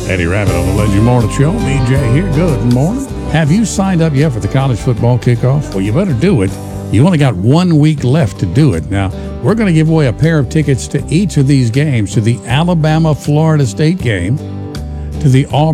Eddie Rabbit on the Legend Morning Show. BJ here. Good morning. Have you signed up yet for the college football kickoff? Well, you better do it. You only got 1 week left to do it. Now, we're going to give away a pair of tickets to each of these games, to the Alabama-Florida State game, to the Auburn